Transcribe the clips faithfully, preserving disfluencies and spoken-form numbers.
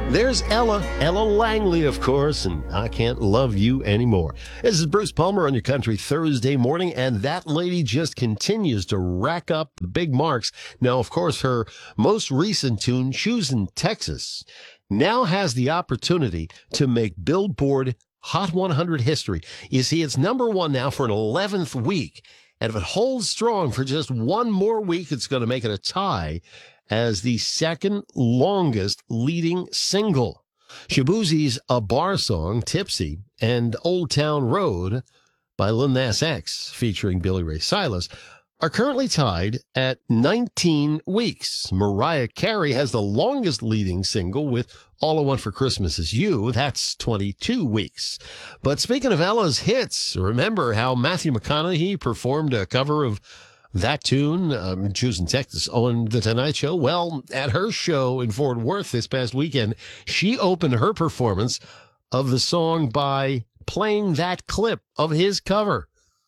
There's Ella, Ella Langley, of course, and I Can't Love You Anymore. This is Bruce Palmer on your country Thursday morning, and that lady just continues to rack up the big marks. Now, of course, her most recent tune, Shoes in Texas, now has the opportunity to make Billboard Hot one hundred history. You see, it's number one now for an eleventh week, and if it holds strong for just one more week, it's going to make it a tie as the second longest leading single. Shaboozey's A Bar Song, Tipsy, and Old Town Road by Lil Nas X, featuring Billy Ray Cyrus, are currently tied at nineteen weeks. Mariah Carey has the longest leading single with All I Want for Christmas Is You. That's twenty-two weeks. But speaking of Ella's hits, remember how Matthew McConaughey performed a cover of that tune, um, Shoes in Texas, on The Tonight Show? Well, at her show in Fort Worth this past weekend, she opened her performance of the song by playing that clip of his cover.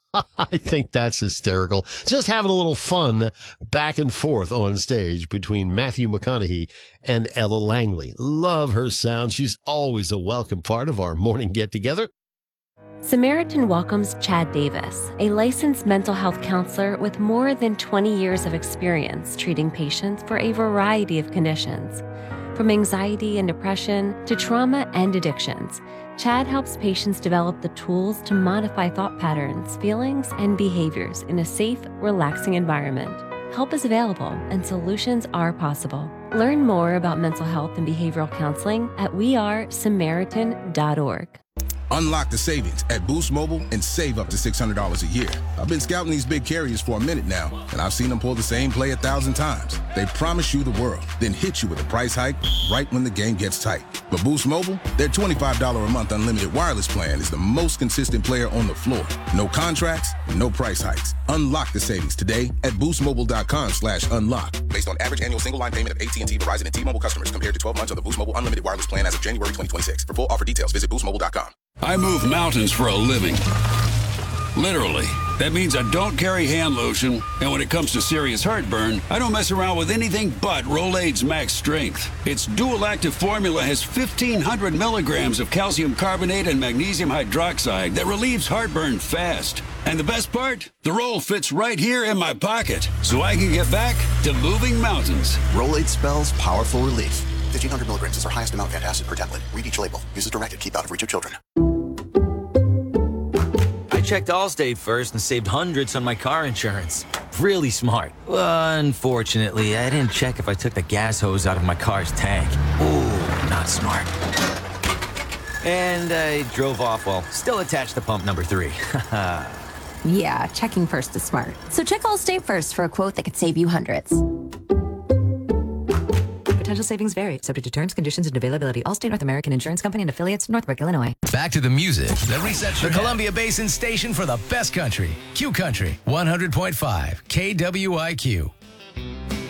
I think that's hysterical. Just having a little fun back and forth on stage between Matthew McConaughey and Ella Langley. Love her sound. She's always a welcome part of our morning get-together. Samaritan welcomes Chad Davis, a licensed mental health counselor with more than twenty years of experience treating patients for a variety of conditions. From anxiety and depression to trauma and addictions, Chad helps patients develop the tools to modify thought patterns, feelings, and behaviors in a safe, relaxing environment. Help is available and solutions are possible. Learn more about mental health and behavioral counseling at we are samaritan dot org. Unlock the savings at Boost Mobile and save up to six hundred dollars a year. I've been scouting these big carriers for a minute now, and I've seen them pull the same play a thousand times. They promise you the world, then hit you with a price hike right when the game gets tight. But Boost Mobile, their twenty-five dollars a month unlimited wireless plan is the most consistent player on the floor. No contracts, no price hikes. Unlock the savings today at boostmobile.com slash unlock. Based on average annual single line payment of A T and T, Verizon, and T-Mobile customers compared to twelve months of the Boost Mobile unlimited wireless plan as of January twenty twenty-six. For full offer details, visit boost mobile dot com. I move mountains for a living. Literally. That means I don't carry hand lotion, and when it comes to serious heartburn, I don't mess around with anything but Rolaids Max Strength. Its dual-active formula has fifteen hundred milligrams of calcium carbonate and magnesium hydroxide that relieves heartburn fast. And the best part? The roll fits right here in my pocket, so I can get back to moving mountains. Rolaids spells powerful relief. fifteen hundred milligrams is our highest amount of antacid per tablet. Read each label. Use as directed. Keep out of reach of children. I checked Allstate first and saved hundreds on my car insurance. Really smart. Unfortunately, I didn't check if I took the gas hose out of my car's tank. Ooh, not smart. And I drove off while still attached to pump number three. Yeah, checking first is smart. So check Allstate first for a quote that could save you hundreds. Potential savings vary, subject to terms, conditions, and availability. Allstate North American Insurance Company and affiliates, Northbrook, Illinois. Back to the music that resets the Columbia Basin station for the best country. Q Country, one hundred point five K W I Q.